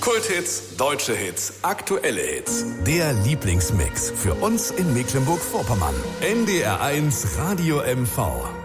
Kulthits, deutsche Hits, aktuelle Hits. Der Lieblingsmix für uns in Mecklenburg-Vorpommern. NDR1 Radio MV.